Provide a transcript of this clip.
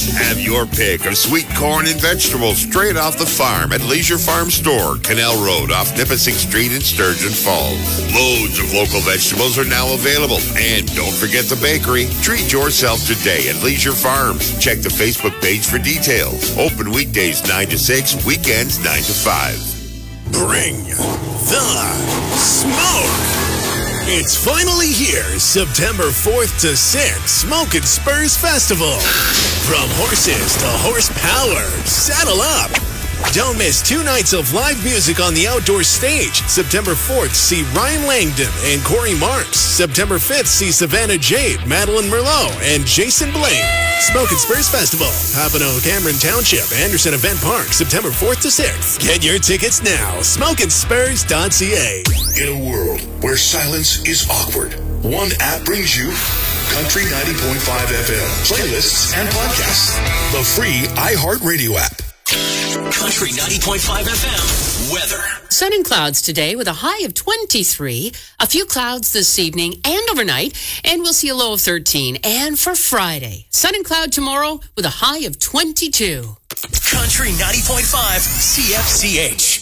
Have your pick of sweet corn and vegetables straight off the farm at Leisure Farm Store, Canal Road off Nipissing Street in Sturgeon Falls. Loads of local vegetables are now available. And don't forget the bakery. Treat yourself today at Leisure Farms. Check the Facebook page for details. Open weekdays 9 to 6, weekends 9 to 5. Bring the smoke. It's finally here, September 4th to 6th, Smoke and Spurs Festival. From horses to horsepower, saddle up. Don't miss 2 nights of live music on the outdoor stage. September 4th, see Ryan Langdon and Corey Marks. September 5th, see Savannah Jade, Madeline Merlot, and Jason Blaine. Smoke and Spurs Festival, Papineau, Cameron Township, Anderson Event Park, September 4th to 6th. Get your tickets now, smokeandspurs.ca. In a world where silence is awkward, one app brings you Country 90.5 FM, playlists and podcasts. The free iHeartRadio app. Country 90.5 FM weather. Sun and clouds today with a high of 23. A few clouds this evening and overnight, and we'll see a low of 13. And for Friday, sun and cloud tomorrow with a high of 22. Country 90.5 CFCH.